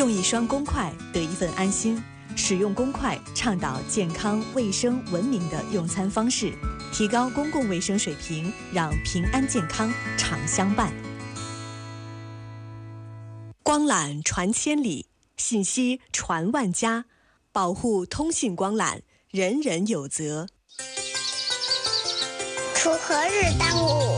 用一双公筷得一份安心，使用公筷倡导健康、卫生、文明的用餐方式，提高公共卫生水平，让平安健康常相伴。光缆传千里，信息传万家，保护通信光缆，人人有责。 锄禾日当午，